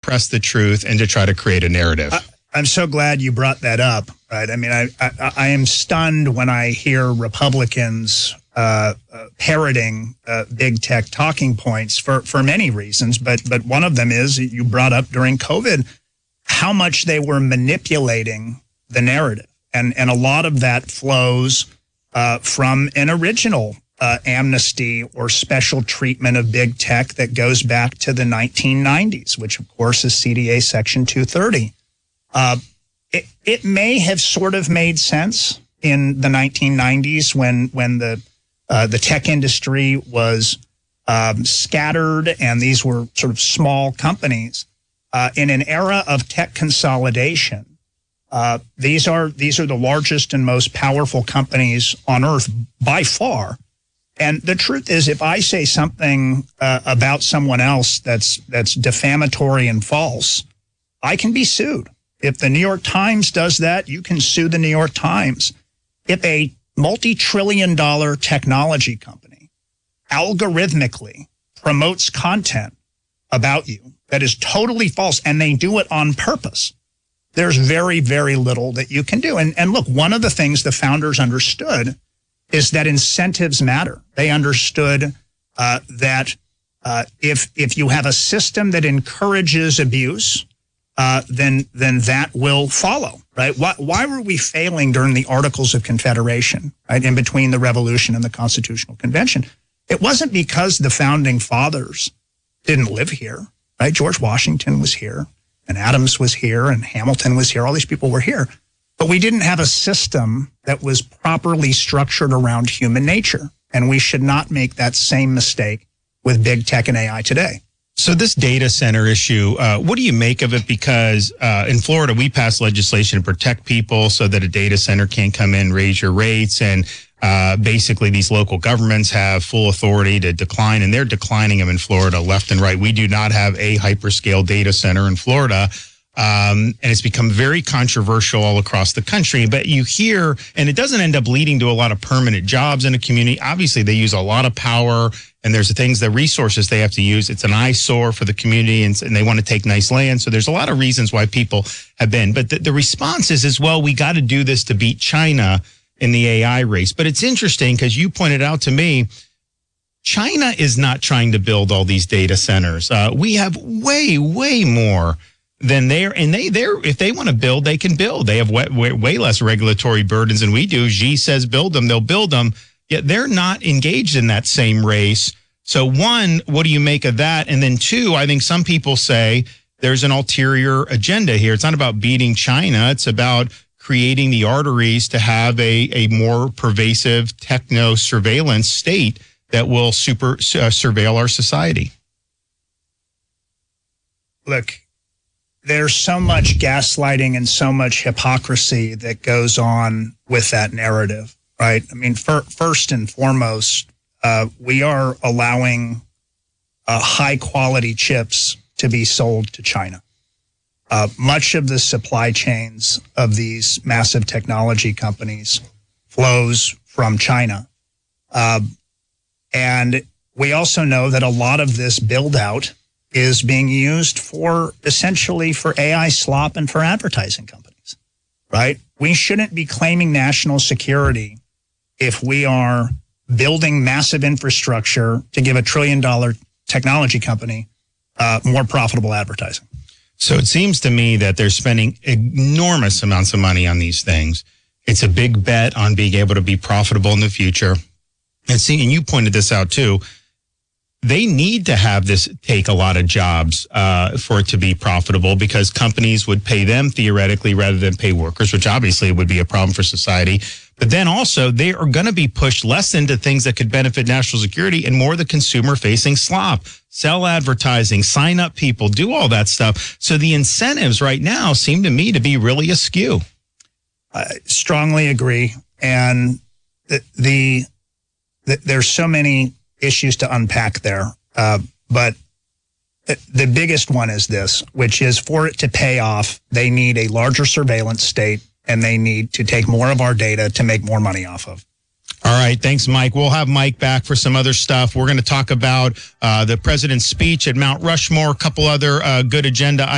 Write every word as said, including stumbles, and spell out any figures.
suppress the truth and to try to create a narrative. I, I'm so glad you brought that up, right? I mean, I, I, I am stunned when I hear Republicans uh, uh, parroting uh, big tech talking points for, for many reasons, but, but one of them is, you brought up during COVID, how much they were manipulating the narrative. And, and a lot of that flows uh, from an original Uh, amnesty or special treatment of big tech that goes back to the nineteen nineties, which of course is C D A Section two thirty. Uh, it, it may have sort of made sense in the nineteen nineties when when the uh, the tech industry was um, scattered and these were sort of small companies. Uh, in an era of tech consolidation, uh, these are these are the largest and most powerful companies on earth by far. And the truth is, if I say something uh, about someone else that's that's defamatory and false, I can be sued. If the New York Times does that, you can sue the New York Times. If a multi-trillion dollar technology company algorithmically promotes content about you that is totally false, and they do it on purpose, there's very, very little that you can do. And, and look, one of the things the founders understood is that incentives matter. They understood uh, that uh, if if you have a system that encourages abuse, uh, then then that will follow, right? Why, why were we failing during the Articles of Confederation, right, in between the Revolution and the Constitutional Convention? It wasn't because the Founding Fathers didn't live here, right? George Washington was here, and Adams was here, and Hamilton was here. All these people were here. But we didn't have a system that was properly structured around human nature. And we should not make that same mistake with big tech and A I today. So this data center issue, uh, what do you make of it? Because uh, in Florida, we passed legislation to protect people so that a data center can't come in, raise your rates. And uh, basically, these local governments have full authority to decline, and they're declining them in Florida left and right. We do not have a hyperscale data center in Florida. Um, and it's become very controversial all across the country. But you hear, and it doesn't end up leading to a lot of permanent jobs in a community. Obviously, they use a lot of power, and there's the things, the resources they have to use. It's an eyesore for the community, and, and they want to take nice land. So there's a lot of reasons why people have been. But the, the response is, as well, we got to do this to beat China in the A I race. But it's interesting because you pointed out to me, China is not trying to build all these data centers. Uh, we have way, way more than they're, and they, they're, if they want to build, they can build. They have way, way, way less regulatory burdens than we do. Xi says build them, they'll build them. Yet they're not engaged in that same race. So one, what do you make of that? And then two, I think some people say there's an ulterior agenda here. It's not about beating China. It's about creating the arteries to have a, a more pervasive techno surveillance state that will super uh, surveil our society. Look, there's so much gaslighting and so much hypocrisy that goes on with that narrative, right? I mean, for, first and foremost, uh, we are allowing uh, high-quality chips to be sold to China. Uh, much of the supply chains of these massive technology companies flows from China. Uh, and we also know that a lot of this build-out is being used for essentially for A I slop and for advertising companies, right? We shouldn't be claiming national security if we are building massive infrastructure to give a trillion dollar technology company uh, more profitable advertising. So it seems to me that they're spending enormous amounts of money on these things. It's a big bet on being able to be profitable in the future. And see, and you pointed this out too, they need to have this take a lot of jobs uh, for it to be profitable, because companies would pay them theoretically rather than pay workers, which obviously would be a problem for society. But then also they are going to be pushed less into things that could benefit national security and more the consumer-facing slop. Sell advertising, sign up people, do all that stuff. So the incentives right now seem to me to be really askew. I strongly agree. And the, the, the there's so many issues to unpack there. Uh, but the biggest one is this, which is for it to pay off, they need a larger surveillance state, and they need to take more of our data to make more money off of. All right. Thanks, Mike. We'll have Mike back for some other stuff. We're going to talk about uh, the president's speech at Mount Rushmore, a couple other uh, good agenda items.